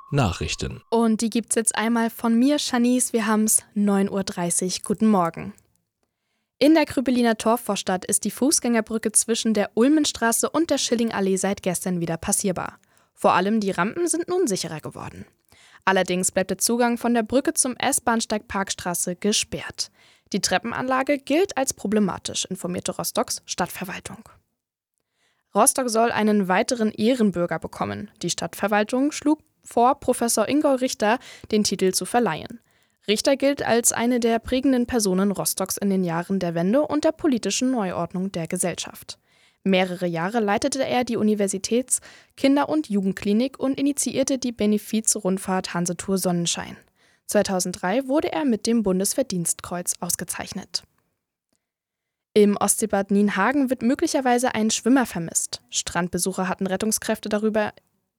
Nachrichten. Und die gibt's jetzt einmal von mir, Shanice. Wir haben's 9:30 Uhr. Guten Morgen. In der Krüppeliner Torvorstadt ist die Fußgängerbrücke zwischen der Ulmenstraße und der Schillingallee seit gestern wieder passierbar. Vor allem die Rampen sind nun sicherer geworden. Allerdings bleibt der Zugang von der Brücke zum S-Bahnsteig Parkstraße gesperrt. Die Treppenanlage gilt als problematisch, informierte Rostocks Stadtverwaltung. Rostock soll einen weiteren Ehrenbürger bekommen. Die Stadtverwaltung schlug vor, Professor Ingolf Richter den Titel zu verleihen. Richter gilt als eine der prägenden Personen Rostocks in den Jahren der Wende und der politischen Neuordnung der Gesellschaft. Mehrere Jahre leitete er die Universitäts-, Kinder- und Jugendklinik und initiierte die Benefiz-Rundfahrt Hansetour Sonnenschein. 2003 wurde er mit dem Bundesverdienstkreuz ausgezeichnet. Im Ostseebad Nienhagen wird möglicherweise ein Schwimmer vermisst. Strandbesucher hatten Rettungskräfte darüber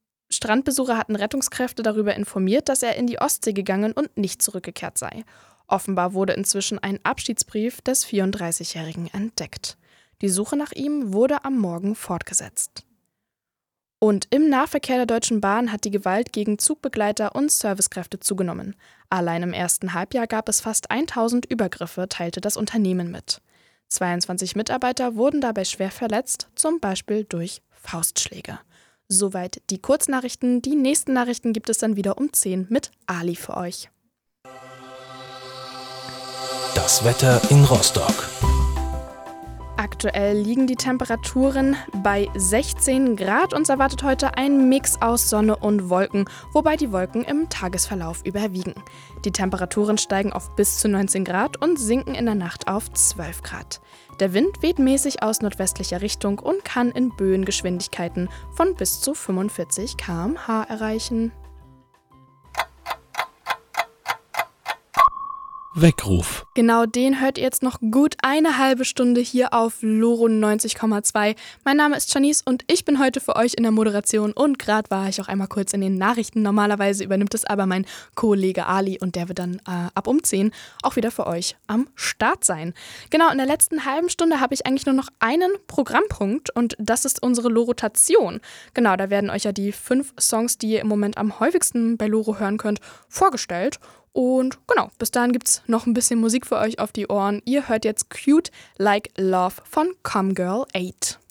informiert, dass er in die Ostsee gegangen und nicht zurückgekehrt sei. Offenbar wurde inzwischen ein Abschiedsbrief des 34-Jährigen entdeckt. Die Suche nach ihm wurde am Morgen fortgesetzt. Und im Nahverkehr der Deutschen Bahn hat die Gewalt gegen Zugbegleiter und Servicekräfte zugenommen. Allein im ersten Halbjahr gab es fast 1000 Übergriffe, teilte das Unternehmen mit. 22 Mitarbeiter wurden dabei schwer verletzt, zum Beispiel durch Faustschläge. Soweit die Kurznachrichten. Die nächsten Nachrichten gibt es dann wieder um 10 mit Ali für euch. Das Wetter in Rostock. Aktuell liegen die Temperaturen bei 16 Grad. Uns erwartet heute ein Mix aus Sonne und Wolken, wobei die Wolken im Tagesverlauf überwiegen. Die Temperaturen steigen auf bis zu 19 Grad und sinken in der Nacht auf 12 Grad. Der Wind weht mäßig aus nordwestlicher Richtung und kann in Böengeschwindigkeiten von bis zu 45 km/h erreichen. Weckruf. Genau den hört ihr jetzt noch gut eine halbe Stunde hier auf Loro 90,2. Mein Name ist Shanice und ich bin heute für euch in der Moderation und gerade war ich auch einmal kurz in den Nachrichten. Normalerweise übernimmt es aber mein Kollege Ali und der wird dann ab um 10 auch wieder für euch am Start sein. Genau, in der letzten halben Stunde habe ich eigentlich nur noch einen Programmpunkt und das ist unsere Lorotation. Genau, da werden euch ja die 5 Songs, die ihr im Moment am häufigsten bei Loro hören könnt, vorgestellt. Und genau, bis dahin gibt's noch ein bisschen Musik für euch auf die Ohren. Ihr hört jetzt Cute Like Love von Come Girl 8.